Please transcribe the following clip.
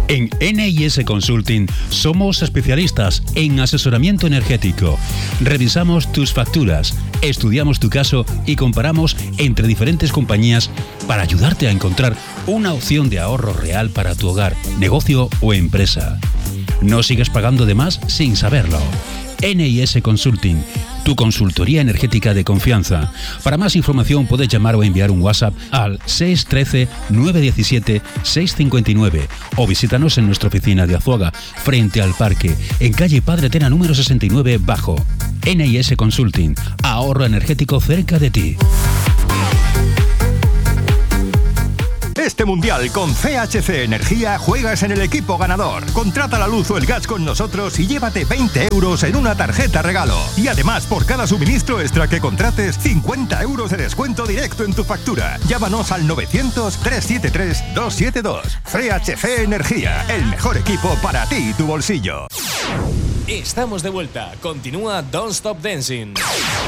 En NIS Consulting somos especialistas en asesoramiento energético. Revisamos tus facturas, estudiamos tu caso y comparamos entre diferentes compañías para ayudarte a encontrar una opción de ahorro real para tu hogar, negocio o empresa. No sigues pagando de más sin saberlo. NIS Consulting, tu consultoría energética de confianza. Para más información puedes llamar o enviar un WhatsApp al 613-917-659 o visítanos en nuestra oficina de Azuaga, frente al parque, en calle Padre Tena número 69 Bajo. NIS Consulting, ahorro energético cerca de ti. Este mundial con CHC Energía juegas en el equipo ganador. Contrata la luz o el gas con nosotros y llévate 20 euros en una tarjeta regalo. Y además, por cada suministro extra que contrates, 50 euros de descuento directo en tu factura. Llámanos al 900-373-272. CHC Energía, el mejor equipo para ti y tu bolsillo. Estamos de vuelta. Continúa Don't Stop Dancing.